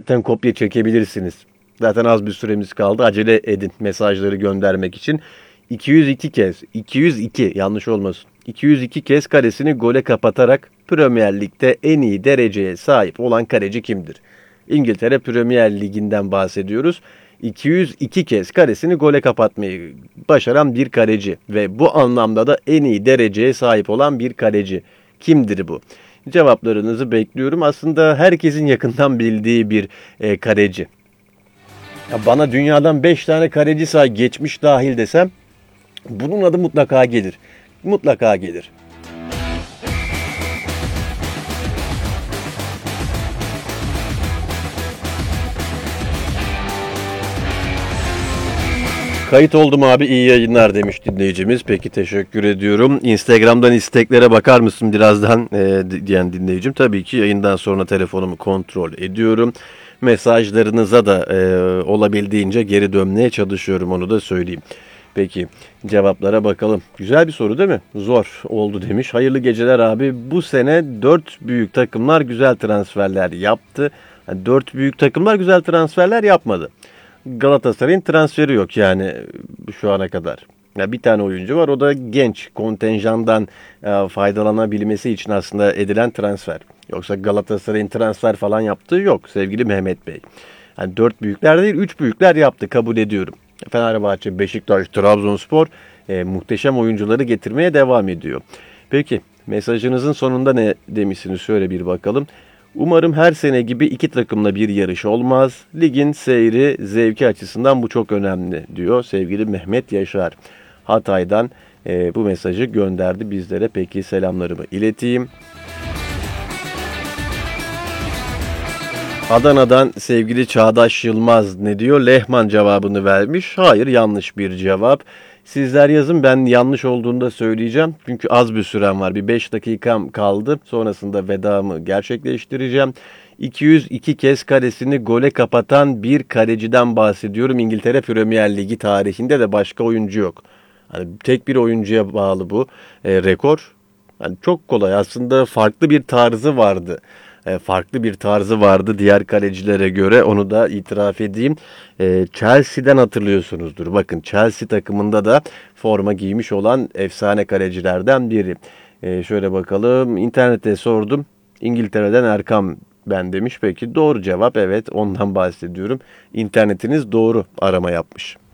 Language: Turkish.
internetten kopya çekebilirsiniz. Zaten az bir süremiz kaldı. Acele edin mesajları göndermek için. 202 kez, 202 yanlış olmasın. 202 kez kalesini gole kapatarak Premier Lig'de en iyi dereceye sahip olan kaleci kimdir? İngiltere Premier Ligi'nden bahsediyoruz. 202 kez kalesini gole kapatmayı başaran bir kaleci ve bu anlamda da en iyi dereceye sahip olan bir kaleci. Kimdir bu? Cevaplarınızı bekliyorum. Aslında herkesin yakından bildiği bir kaleci. Ya bana dünyadan 5 tane kaleci say geçmiş dahil desem bunun adı mutlaka gelir. Mutlaka gelir. Kayıt oldum abi, iyi yayınlar demiş dinleyicimiz. Peki teşekkür ediyorum. Instagram'dan isteklere bakar mısın birazdan diyen dinleyicim. Tabii ki yayından sonra telefonumu kontrol ediyorum. Mesajlarınıza da olabildiğince geri dönmeye çalışıyorum, onu da söyleyeyim. Peki cevaplara bakalım. Güzel bir soru değil mi? Zor oldu demiş. Hayırlı geceler abi. Bu sene 4 büyük takımlar güzel transferler yaptı. 4 büyük takımlar güzel transferler yapmadı. Galatasaray'ın transferi yok yani şu ana kadar. Ya bir tane oyuncu var, o da genç kontenjandan faydalanabilmesi için aslında edilen transfer. Yoksa Galatasaray'ın transfer falan yaptığı yok sevgili Mehmet Bey. Yani 4 büyükler değil 3 büyükler yaptı, kabul ediyorum. Fenerbahçe, Beşiktaş, Trabzonspor muhteşem oyuncuları getirmeye devam ediyor. Peki mesajınızın sonunda ne demişsiniz, şöyle bir bakalım. Umarım her sene gibi iki takımla bir yarış olmaz. Ligin seyri, zevki açısından bu çok önemli diyor sevgili Mehmet Yaşar. Hatay'dan bu mesajı gönderdi bizlere. Peki selamlarımı ileteyim. Adana'dan sevgili Çağdaş Yılmaz ne diyor? Lehman cevabını vermiş. Hayır, yanlış bir cevap. Sizler yazın, ben yanlış olduğunu da söyleyeceğim. Çünkü az bir sürem var. Bir 5 dakikam kaldı. Sonrasında vedamı gerçekleştireceğim. 202 kez kalesini gole kapatan bir kaleciden bahsediyorum. İngiltere Premier Ligi tarihinde de başka oyuncu yok. Hani tek bir oyuncuya bağlı bu rekor. Yani çok kolay. Aslında farklı bir tarzı vardı. Farklı bir tarzı vardı diğer kalecilere göre, onu da itiraf edeyim. Chelsea'den hatırlıyorsunuzdur. Bakın Chelsea takımında da forma giymiş olan efsane kalecilerden biri. Şöyle bakalım, internette sordum. İngiltere'den Erkam ben demiş. Peki doğru cevap, evet ondan bahsediyorum. İnternetiniz doğru arama yapmış.